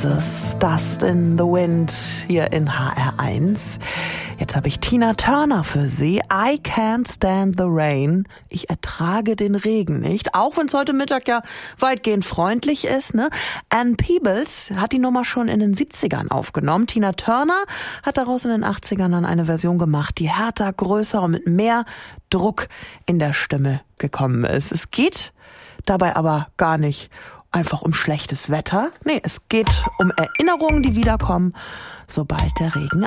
Kansas, Dust in the Wind hier in HR1. Jetzt habe ich Tina Turner für Sie. I can't stand the rain. Ich ertrage den Regen nicht, auch wenn es heute Mittag ja weitgehend freundlich ist, ne? Ann Peebles hat die Nummer schon in den 70ern aufgenommen. Tina Turner hat daraus in den 80ern dann eine Version gemacht, die härter, größer und mit mehr Druck in der Stimme gekommen ist. Es geht dabei aber gar nicht einfach um schlechtes Wetter. Nee, es geht um Erinnerungen, die wiederkommen, sobald der Regen